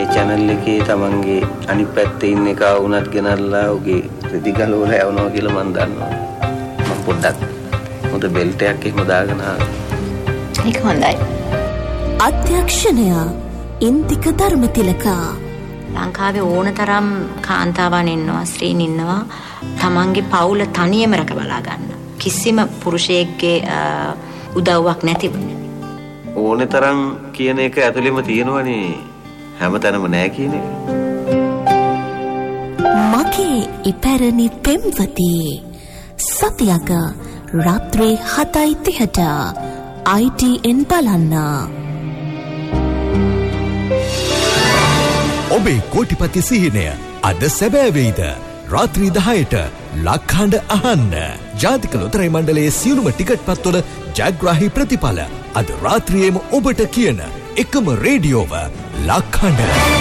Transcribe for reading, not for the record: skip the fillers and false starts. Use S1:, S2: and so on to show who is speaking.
S1: ඒ channel එකේ තමන්ගේ අනිත් පැත්තේ ඉන්න එක වුණත් ගෙනල්ලා ඔගේ රෙදි ගලවලා යවනවා කියලා මම දන්නවා. මම පොඩ්ඩක් හොඳ බෙල්ට් එකක් එහෙම දාගෙන ආවා.
S2: ඒක හොඳයි.
S3: අධ්‍යක්ෂණය ඉන්දික ධර්මතිලකා.
S2: ලංකාවේ ඕනතරම් කාන්තාවන් ඉන්නවා, ස්ත්‍රීන් ඉන්නවා තමන්ගේ පවුල තනියම රැක බලා ගන්න. කිසිම පුරුෂයෙක්ගේ උදව්වක් නැතිව.
S1: ඕනතරම් කියන එක ඇතුළෙම තියෙනවනේ හැමතැනම නෑ කියන එක.
S3: මගේ ඉපැරණි පෙම්වතී සතියක රාත්‍රී 7:30ට ITN බලන්න.
S4: ඔබේ කෝටිපති සිහිනය අද සැබෑ වෙයිද? රාත්‍රී 10ට ලක්හඬ අහන්න. ජාතික ලොතරැයි මණ්ඩලයේ සියලුම ටිකට් පත්වල ජයග්‍රාහී ප්‍රතිඵල අද රාත්‍රියේම ඔබට කියන එකම රේඩියෝව ලක්හඬ.